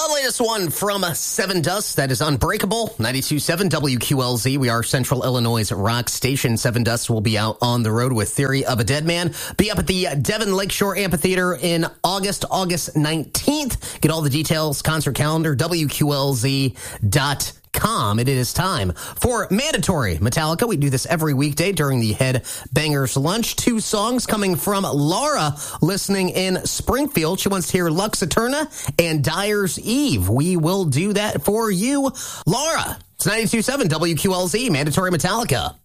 The latest one from Seven Dust, that is Unbreakable, 92.7 WQLZ. We are Central Illinois' rock station. Seven Dust will be out on the road with Theory of a Dead Man. Be up at the Devon Lakeshore Amphitheater in August 19th. Get all the details, concert calendar, WQLZ.com. It is time for Mandatory Metallica. We do this every weekday during the Headbangers Lunch. 2 songs coming from Laura, listening in Springfield. She wants to hear Lux Eterna and Dyer's Eve. We will do that for you, Laura. It's 92.7 WQLZ, Mandatory Metallica.